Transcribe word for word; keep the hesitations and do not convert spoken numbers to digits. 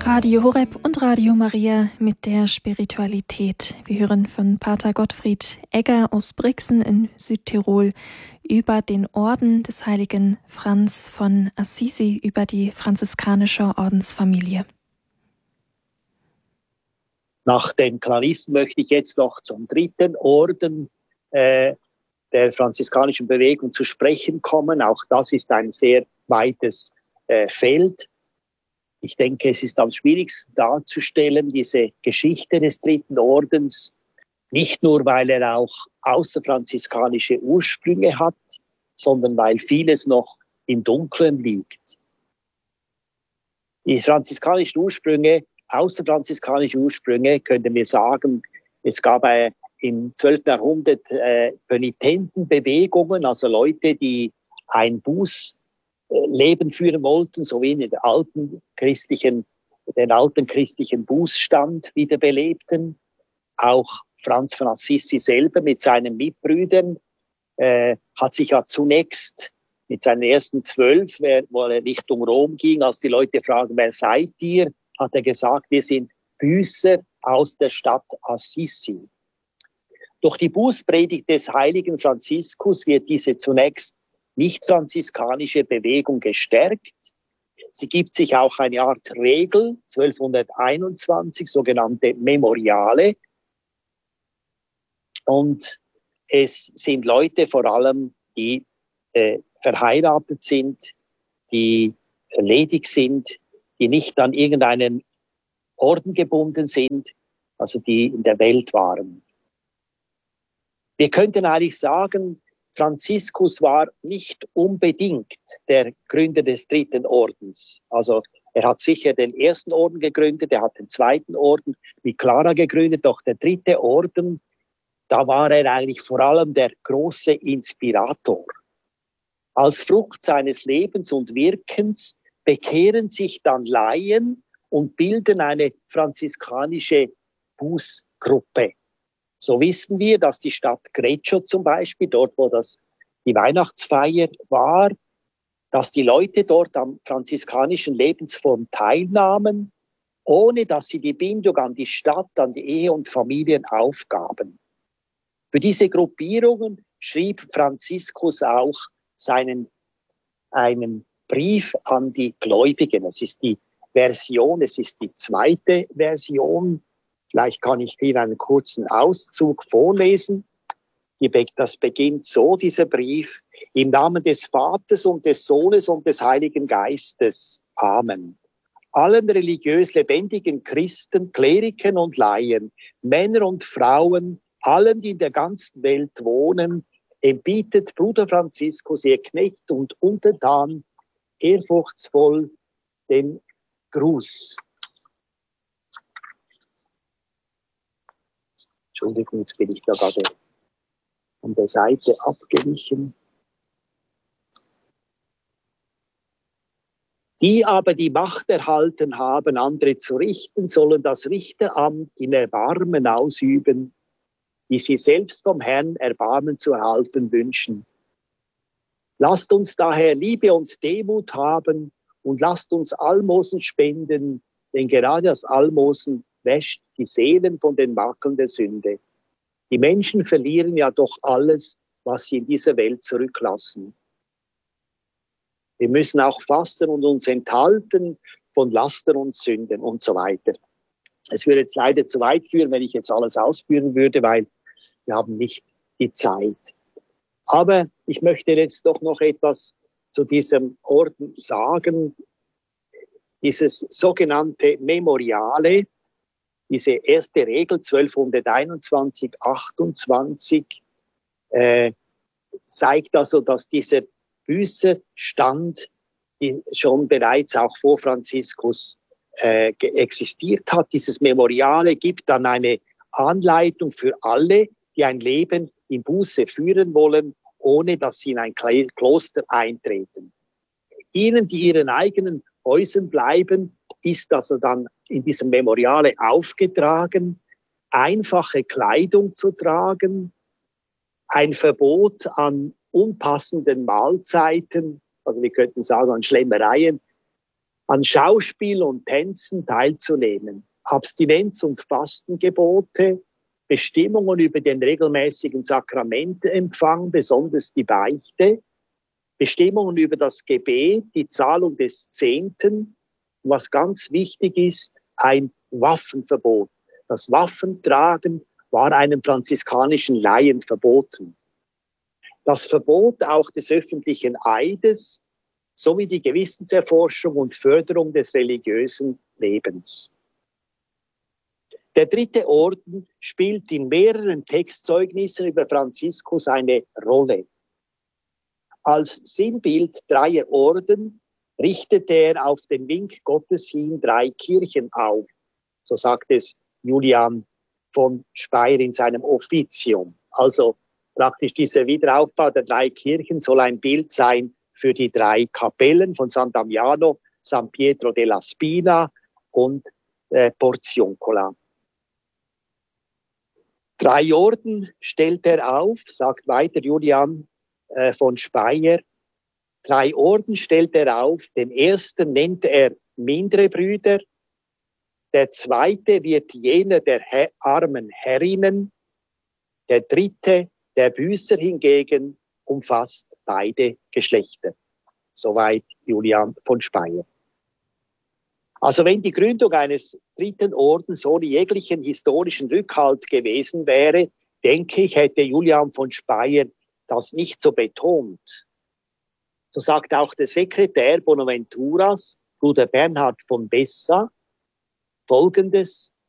Radio Horeb und Radio Maria mit der Spiritualität. Wir hören von Pater Gottfried Egger aus Brixen in Südtirol über den Orden des heiligen Franz von Assisi, über die franziskanische Ordensfamilie. Nach den Claristen möchte ich jetzt noch zum dritten Orden äh, der franziskanischen Bewegung zu sprechen kommen. Auch das ist ein sehr weites äh, Feld. Ich denke, es ist am schwierigsten darzustellen, diese Geschichte des dritten Ordens, nicht nur, weil er auch außerfranziskanische Ursprünge hat, sondern weil vieles noch im Dunkeln liegt. Die franziskanischen Ursprünge, außerfranziskanische Ursprünge, könnte man sagen, es gab äh, im zwölften Jahrhundert äh, Penitentenbewegungen, also Leute, die ein Buß Leben führen wollten, so wie in den alten christlichen, den alten christlichen Bußstand wiederbelebten. Auch Franz von Assisi selber mit seinen Mitbrüdern äh, hat sich ja zunächst mit seinen ersten zwölf, wo er Richtung Rom ging, als die Leute fragen, wer seid ihr, hat er gesagt, wir sind Büßer aus der Stadt Assisi. Durch die Bußpredigt des heiligen Franziskus wird diese zunächst nicht-franziskanische Bewegung gestärkt. Sie gibt sich auch eine Art Regel, zwölfhunderteinundzwanzig, sogenannte Memoriale. Und es sind Leute vor allem, die äh, verheiratet sind, die ledig sind, die nicht an irgendeinen Orden gebunden sind, also die in der Welt waren. Wir könnten eigentlich sagen, Franziskus war nicht unbedingt der Gründer des dritten Ordens. Also er hat sicher den ersten Orden gegründet, er hat den zweiten Orden mit Clara gegründet, doch der dritte Orden, da war er eigentlich vor allem der große Inspirator. Als Frucht seines Lebens und Wirkens bekehren sich dann Laien und bilden eine franziskanische Bußgruppe. So wissen wir, dass die Stadt Greccio zum Beispiel, dort wo das die Weihnachtsfeier war, dass die Leute dort am franziskanischen Lebensform teilnahmen, ohne dass sie die Bindung an die Stadt, an die Ehe und Familien aufgaben. Für diese Gruppierungen schrieb Franziskus auch seinen, einen Brief an die Gläubigen. Es ist die Version, es ist die zweite Version. Vielleicht kann ich hier einen kurzen Auszug vorlesen. Das beginnt so, dieser Brief. Im Namen des Vaters und des Sohnes und des Heiligen Geistes. Amen. Allen religiös lebendigen Christen, Kleriken und Laien, Männer und Frauen, allen, die in der ganzen Welt wohnen, empbietet Bruder Franziskus, ihr Knecht und Untertan, ehrfurchtsvoll den Gruß. Entschuldigung, jetzt bin ich da gerade von der Seite abgewichen. Die aber die Macht erhalten haben, andere zu richten, sollen das Richteramt in Erbarmen ausüben, die sie selbst vom Herrn Erbarmen zu erhalten wünschen. Lasst uns daher Liebe und Demut haben und lasst uns Almosen spenden, denn gerade das Almosen wäscht die Seelen von den Makeln der Sünde. Die Menschen verlieren ja doch alles, was sie in dieser Welt zurücklassen. Wir müssen auch fasten und uns enthalten von Laster und Sünden und so weiter. Es würde jetzt leider zu weit führen, wenn ich jetzt alles ausführen würde, weil wir haben nicht die Zeit. Aber ich möchte jetzt doch noch etwas zu diesem Orden sagen. Dieses sogenannte Memoriale, diese erste Regel zwölfhunderteinundzwanzig, achtundzwanzig äh, zeigt also, dass dieser Büßerstand die schon bereits auch vor Franziskus äh, existiert hat. Dieses Memoriale gibt dann eine Anleitung für alle, die ein Leben in Buße führen wollen, ohne dass sie in ein Kloster eintreten. Ihnen, die ihren eigenen Häusern bleiben, ist also dann in diesem Memoriale aufgetragen, einfache Kleidung zu tragen, ein Verbot an unpassenden Mahlzeiten, also wir könnten sagen an Schlemmereien, an Schauspiel und Tänzen teilzunehmen. Abstinenz- und Fastengebote, Bestimmungen über den regelmäßigen Sakramenteempfang, besonders die Beichte, Bestimmungen über das Gebet, die Zahlung des Zehnten, und was ganz wichtig ist, ein Waffenverbot. Das Waffentragen war einem franziskanischen Laien verboten. Das Verbot auch des öffentlichen Eides sowie die Gewissenserforschung und Förderung des religiösen Lebens. Der dritte Orden spielt in mehreren Textzeugnissen über Franziskus eine Rolle. Als Sinnbild dreier Orden richtete er auf den Wink Gottes hin drei Kirchen auf. So sagt es Julian von Speyer in seinem Officium. Also praktisch dieser Wiederaufbau der drei Kirchen soll ein Bild sein für die drei Kapellen von San Damiano, San Pietro della Spina und äh, Porziuncola. Drei Orden stellt er auf, sagt weiter Julian äh, von Speyer. Drei Orden stellt er auf. Den ersten nennt er mindere Brüder. Der zweite wird jener der Her- armen Herrinnen. Der dritte, der Büßer hingegen, umfasst beide Geschlechter. Soweit Julian von Speyer. Also wenn die Gründung eines dritten Ordens ohne jeglichen historischen Rückhalt gewesen wäre, denke ich, hätte Julian von Speyer das nicht so betont. So sagt auch der Sekretär Bonaventuras, Bruder Bernhard von Bessa, Folgendes: